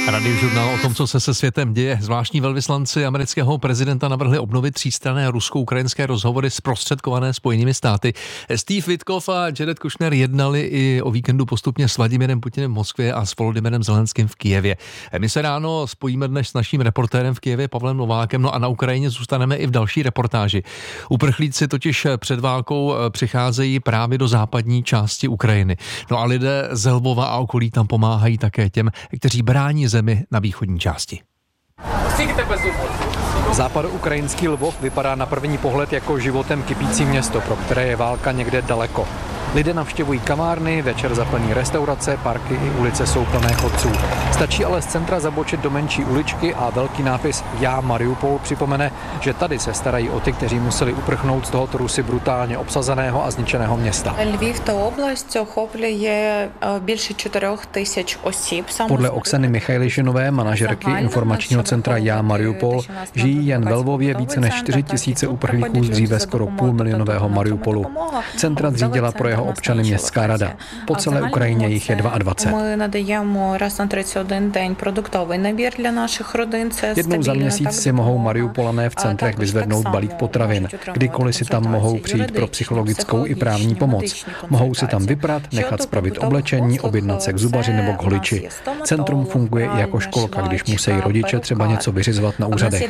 Radiožurnál o tom, co se světem děje. Zvláštní velvyslanci amerického prezidenta navrhli obnovit třístranné rusko-ukrajinské rozhovory zprostředkované Spojenými státy. Steve Witkoff a Jared Kushner jednali i o víkendu postupně s Vladimirem Putinem v Moskvě a s Volodymyrem Zelenským v Kyjevě. My se ráno spojíme dnes s naším reportérem v Kyjevě Pavlem Novákem, no a na Ukrajině zůstaneme i v další reportáži. Uprchlíci totiž před válkou přicházejí právě do západní části Ukrajiny. No a lidé z Lvova a okolí tam pomáhají také těm, kteří brání zemi na východní části. Západoukrajinský Lvov vypadá na první pohled jako životem kypící město, pro které je válka někde daleko. Lidé navštěvují kavárny, večer zaplní restaurace, parky i ulice jsou plné chodců. Stačí ale z centra zabočit do menší uličky a velký nápis Já Mariupol připomene, že tady se starají o ty, kteří museli uprchnout z tohoto Rusy brutálně obsazeného a zničeného města. Lviv ta oblast охоплює більше 4 тисяч осіб. Podle Oksany Michajlišinové, manažerky informačního centra Já Mariupol, žijí jen ve Lvově více než 4 000 uprchlíků z dříve skoro půlmilionového Mariupolu. Centra zřídila pro jeho občany městská rada. Po celé Ukrajině jich je 22. Ми надаємо раз на 31 день продуктовий набір для наших родин. Jednou za měsíc si mohou Mariupolané v centrech vyzvednout balík potravin. Kdykoliv si tam mohou přijít pro psychologickou i právní pomoc. Mohou si tam vyprat, nechat spravit oblečení, objednat se k zubaři nebo k holiči. Centrum funguje i jako školka, když musí rodiče třeba něco vyřizovat na úřadech.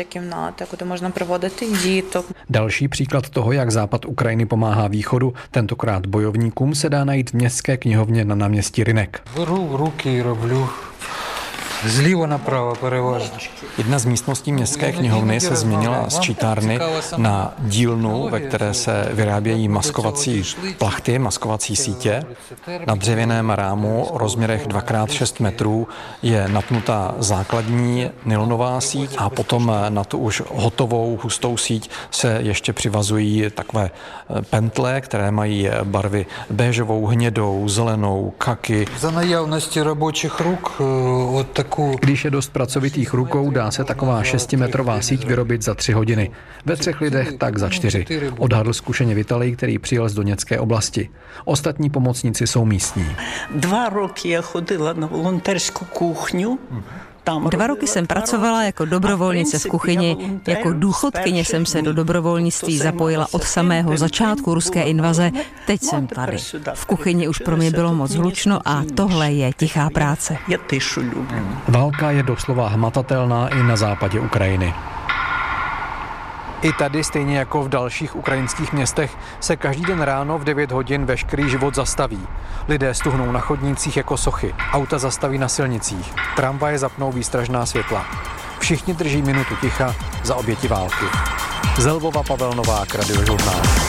Další příklad toho, jak západ Ukrajiny pomáhá východu, tentokrát bojovníkům, se dá najít v městské knihovně na náměstí Rynek. Беру руки і роблю зліва направо переважно. Jedna z místností městské knihovny se změnila z čítárny na dílnu, ve které se vyrábějí maskovací plachty, maskovací sítě. Na dřevěném rámu o rozměrech 2x6 metrů je napnutá základní nylonová síť a potom na tu už hotovou hustou síť se ještě přivazují takové pentle, které mají barvy béžovou, hnědou, zelenou, kaky. За наявності робочих рук от таку. Když je dost pracovitých rukou, dá se taková 6metrová síť vyrobit za 3 hodiny. Ve 3 lidech tak za 4. Odhadl zkušeně Vitalij, který přijel z Doněcké oblasti. Ostatní pomocníci jsou místní. 2 roky já chodila na volonterskou kuchňu. 2 roky jsem pracovala jako dobrovolnice v kuchyni. Jako důchodkyně jsem se do dobrovolnictví zapojila od samého začátku ruské invaze. Teď jsem tady. V kuchyni už pro mě bylo moc hlučno a tohle je tichá práce. Já tišu ljubím. Válka je doslova hmatatelná i na západě Ukrajiny. I tady, stejně jako v dalších ukrajinských městech, se každý den ráno v 9 hodin veškerý život zastaví. Lidé stuhnou na chodnících jako sochy, auta zastaví na silnicích, tramvaje zapnou výstražná světla. Všichni drží minutu ticha za oběti války. Z Lvova Pavel Novák, Radiožurnál.